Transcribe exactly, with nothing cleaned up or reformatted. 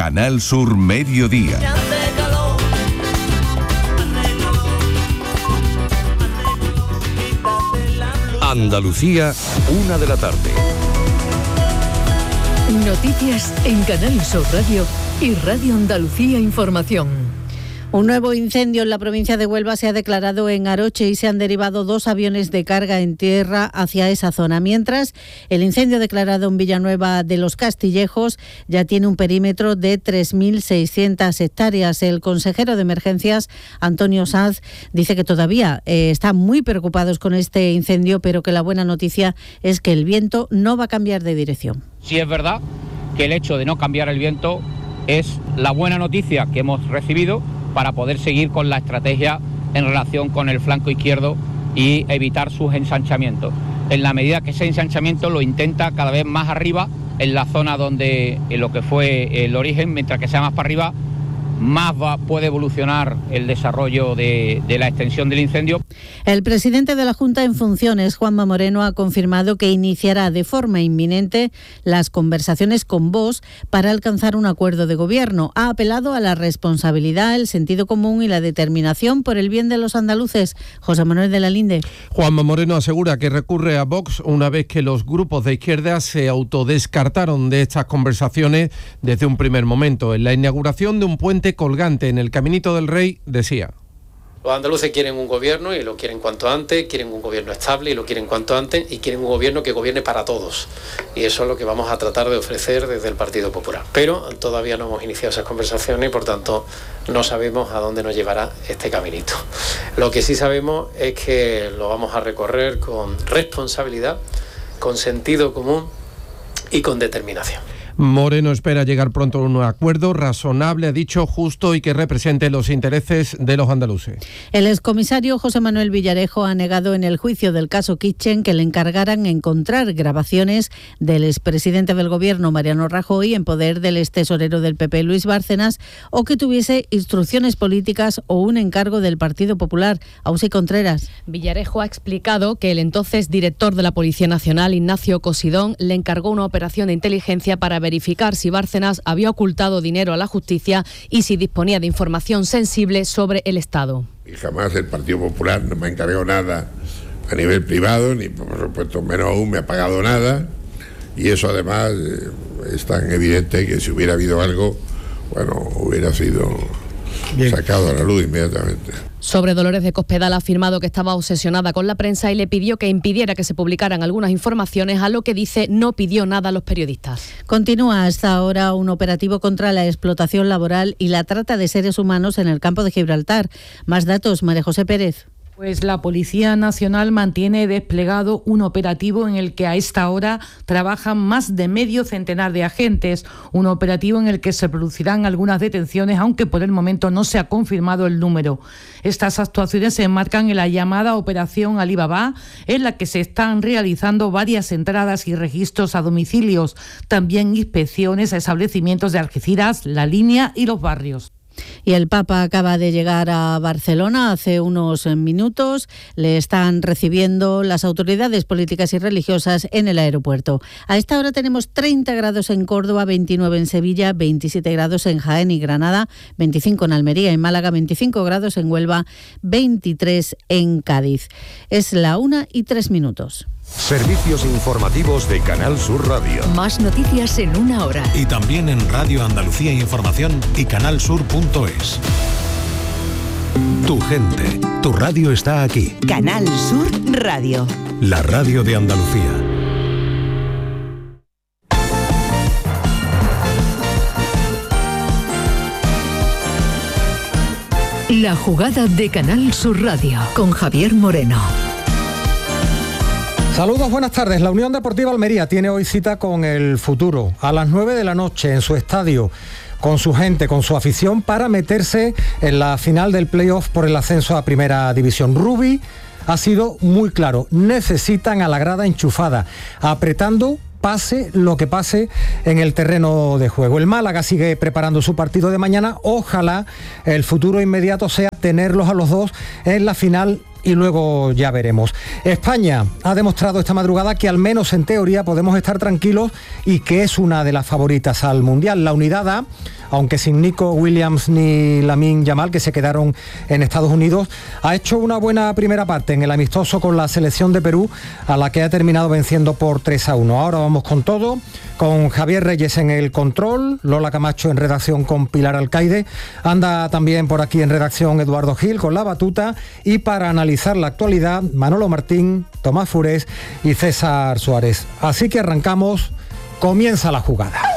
Canal Sur Mediodía. Andalucía, una de la tarde. Noticias en Canal Sur Radio y Radio Andalucía Información. Un nuevo incendio en la provincia de Huelva se ha declarado en Aroche y se han derivado dos aviones de carga en tierra hacia esa zona. Mientras, el incendio declarado en Villanueva de los Castillejos ya tiene un perímetro de tres mil seiscientas hectáreas. El consejero de Emergencias, Antonio Sanz, dice que todavía eh, están muy preocupados con este incendio, pero que la buena noticia es que el viento no va a cambiar de dirección. Sí es verdad que el hecho de no cambiar el viento es la buena noticia que hemos recibido para poder seguir con la estrategia en relación con el flanco izquierdo y evitar sus ensanchamientos. En la medida que ese ensanchamiento lo intenta cada vez más arriba, en la zona donde en lo que fue el origen, mientras que sea más para arriba, más va, puede evolucionar el desarrollo de, de la extensión del incendio. El presidente de la Junta en funciones, Juanma Moreno, ha confirmado que iniciará de forma inminente las conversaciones con Vox para alcanzar un acuerdo de gobierno. Ha apelado a la responsabilidad, el sentido común y la determinación por el bien de los andaluces. José Manuel de la Linde. Juanma Moreno asegura que recurre a Vox una vez que los grupos de izquierda se autodescartaron de estas conversaciones desde un primer momento. En la inauguración de un puente colgante en el Caminito del Rey decía: los andaluces quieren un gobierno y lo quieren cuanto antes, quieren un gobierno estable y lo quieren cuanto antes, y quieren un gobierno que gobierne para todos. Y eso es lo que vamos a tratar de ofrecer desde el Partido Popular. Pero todavía no hemos iniciado esas conversaciones y por tanto no sabemos a dónde nos llevará este caminito. Lo que sí sabemos es que lo vamos a recorrer con responsabilidad, con sentido común y con determinación. Moreno espera llegar pronto a un acuerdo razonable, ha dicho, justo y que represente los intereses de los andaluces. El excomisario José Manuel Villarejo ha negado en el juicio del caso Kitchen que le encargaran encontrar grabaciones del expresidente del Gobierno, Mariano Rajoy, en poder del extesorero del P P, Luis Bárcenas, o que tuviese instrucciones políticas o un encargo del Partido Popular. Ausi Contreras. Villarejo ha explicado que el entonces director de la Policía Nacional, Ignacio Cosidón, le encargó una operación de inteligencia para ver verificar si Bárcenas había ocultado dinero a la justicia y si disponía de información sensible sobre el Estado. Y jamás el Partido Popular no me ha encargado nada a nivel privado, ni por supuesto menos aún me ha pagado nada, y eso además eh, es tan evidente que si hubiera habido algo, bueno, hubiera sido Bien. sacado a la luz inmediatamente. Sobre Dolores de Cospedal ha afirmado que estaba obsesionada con la prensa y le pidió que impidiera que se publicaran algunas informaciones, a lo que dice no pidió nada a los periodistas. Continúa hasta ahora un operativo contra la explotación laboral y la trata de seres humanos en el campo de Gibraltar. Más datos, María José Pérez. Pues la Policía Nacional mantiene desplegado un operativo en el que a esta hora trabajan más de medio centenar de agentes. Un operativo en el que se producirán algunas detenciones, aunque por el momento no se ha confirmado el número. Estas actuaciones se enmarcan en la llamada Operación Alibaba, en la que se están realizando varias entradas y registros a domicilios. También inspecciones a establecimientos de Algeciras, La Línea y los barrios. Y el Papa acaba de llegar a Barcelona hace unos minutos. Le están recibiendo las autoridades políticas y religiosas en el aeropuerto. A esta hora tenemos treinta grados en Córdoba, veintinueve en Sevilla, veintisiete grados en Jaén y Granada, veinticinco en Almería y Málaga, veinticinco grados en Huelva, veintitrés en Cádiz. Es la una y tres minutos. Servicios informativos de Canal Sur Radio. Más noticias en una hora. Y también en Radio Andalucía Información y canalsur punto es. Tu gente, tu radio está aquí. Canal Sur Radio. La radio de Andalucía. La jugada de Canal Sur Radio con Javier Moreno. Saludos, buenas tardes. La Unión Deportiva Almería tiene hoy cita con el futuro a las nueve de la noche en su estadio, con su gente, con su afición, para meterse en la final del playoff por el ascenso a Primera División. Rubi ha sido muy claro, necesitan a la grada enchufada, apretando, pase lo que pase en el terreno de juego. El Málaga sigue preparando su partido de mañana. Ojalá el futuro inmediato sea tenerlos a los dos en la final y luego ya veremos. España ha demostrado esta madrugada que al menos en teoría podemos estar tranquilos y que es una de las favoritas al Mundial. La Unidad A aunque sin Nico Williams ni Lamine Yamal, que se quedaron en Estados Unidos. Ha hecho una buena primera parte en el amistoso con la selección de Perú, a la que ha terminado venciendo por tres a uno. Ahora vamos con todo, con Javier Reyes en el control, Lola Camacho en redacción con Pilar Alcaide, anda también por aquí en redacción Eduardo Gil con la batuta, y para analizar la actualidad, Manolo Martín, Tomás Furés y César Suárez. Así que arrancamos, comienza la jugada.